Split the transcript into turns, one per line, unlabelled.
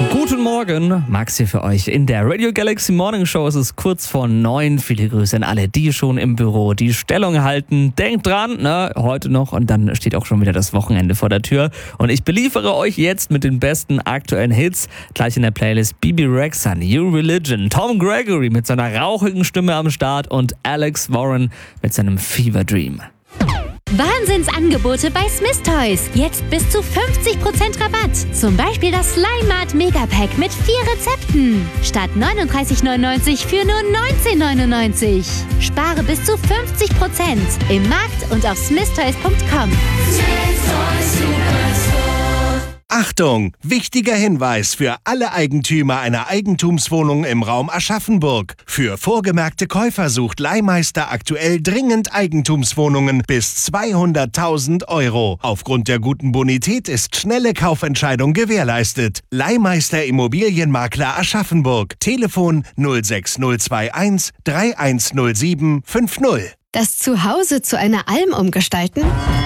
Guten Morgen, Max hier für euch in der Radio Galaxy Morning Show. Es ist kurz vor 9. Viele Grüße an alle, die schon im Büro die Stellung halten. Denkt dran, heute noch und dann steht auch schon wieder das Wochenende vor der Tür. Und ich beliefere euch jetzt mit den besten aktuellen Hits. Gleich in der Playlist Bebe Rexha, New Religion, Tom Gregory mit seiner rauchigen Stimme am Start und Alex Warren mit seinem Fever Dream.
Wahnsinnsangebote bei Smith Toys. Jetzt bis zu 50% Rabatt. Zum Beispiel das Slime Mart Megapack mit 4 Rezepten. Statt 39,99 für nur 19,99. Spare bis zu 50% im Markt und auf smithtoys.com.
Achtung! Wichtiger Hinweis für alle Eigentümer einer Eigentumswohnung im Raum Aschaffenburg. Für vorgemerkte Käufer sucht Leihmeister aktuell dringend Eigentumswohnungen bis 200.000 €. Aufgrund der guten Bonität ist schnelle Kaufentscheidung gewährleistet. Leihmeister Immobilienmakler Aschaffenburg. Telefon 06021 3107 50.
Das Zuhause zu einer Alm umgestalten?